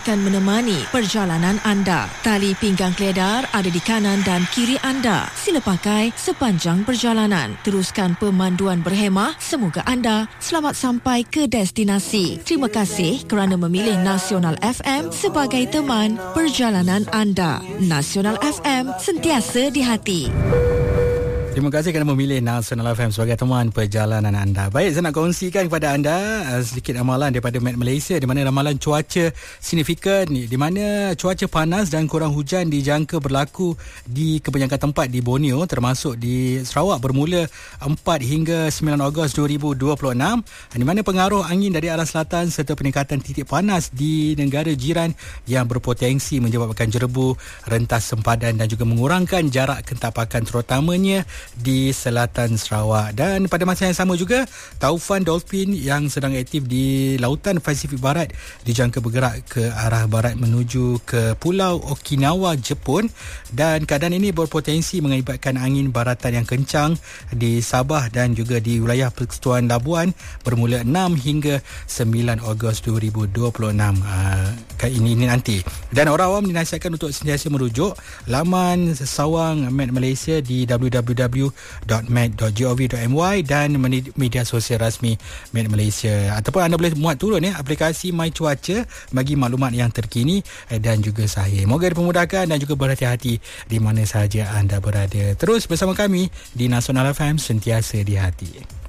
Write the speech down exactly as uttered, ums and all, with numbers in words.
akan menemani perjalanan anda. Tali pinggang keledar ada di kanan dan kiri anda. Sila pakai sepanjang perjalanan. Teruskan pemanduan berhemah. Semoga anda selamat sampai ke destinasi. Terima kasih kerana memilih Nasional F M sebagai teman perjalanan anda. Nasional F M, sentiasa di hati. Terima kasih kerana memilih Nasional F M sebagai teman perjalanan anda. Baik, saya nak kongsikan kepada anda uh, sedikit ramalan daripada Met Malaysia, di mana ramalan cuaca signifikan, di mana cuaca panas dan kurang hujan dijangka berlaku di kebanyakan tempat di Borneo, termasuk di Sarawak bermula empat hingga sembilan Ogos dua ribu dua puluh enam, di mana pengaruh angin dari arah selatan serta peningkatan titik panas di negara jiran yang berpotensi menyebabkan jerebu, rentas sempadan dan juga mengurangkan jarak kentapakan, terutamanya di selatan Sarawak. Dan pada masa yang sama juga, taufan dolphin yang sedang aktif di lautan Pasifik Barat dijangka bergerak ke arah barat menuju ke Pulau Okinawa, Jepun, dan keadaan ini berpotensi mengakibatkan angin baratan yang kencang di Sabah dan juga di wilayah Persekutuan Labuan bermula enam hingga sembilan Ogos dua ribu dua puluh enam uh, ini, ini nanti. Dan orang awam dinasihatkan untuk sentiasa merujuk laman sawang Met Malaysia di w w w dot met dot gov dot my dan media sosial rasmi Met Malaysia, ataupun anda boleh muat turun ya aplikasi My Cuaca bagi maklumat yang terkini dan juga sahih. Moga dipermudahkan dan juga berhati-hati di mana sahaja anda berada. Terus bersama kami di Nasional F M, sentiasa di hati.